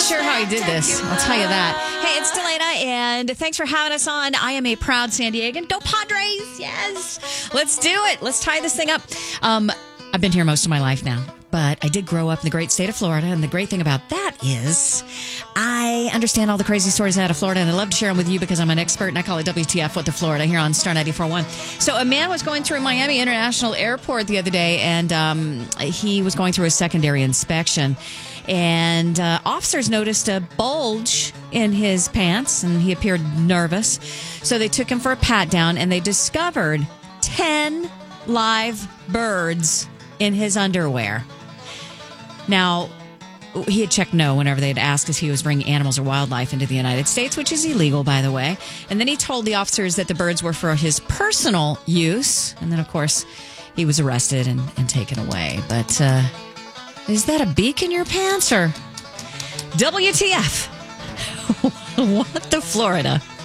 sure how he did this. I'll tell you that. Hey, it's Delana, and thanks for having us on. I am a proud San Diegan. Go Padres! Yes! Let's do it. Let's tie this thing up. I've been here most of my life now, but I did grow up in the great state of Florida, and the great thing about that is I understand all the crazy stories out of Florida, and I love to share them with you because I'm an expert, and I call it WTF What the Florida here on Star 94.1. So a man was going through Miami International Airport the other day, and he was going through a secondary inspection, and officers noticed a bulge in his pants, and he appeared nervous. So they took him for a pat down, and they discovered 10 live birds in his underwear. Now, he had checked no whenever they'd asked if he was bringing animals or wildlife into the United States, which is illegal, by the way. And then he told the officers that the birds were for his personal use. And then, of course, he was arrested and taken away. But is that a beak in your pants or WTF? What the Florida?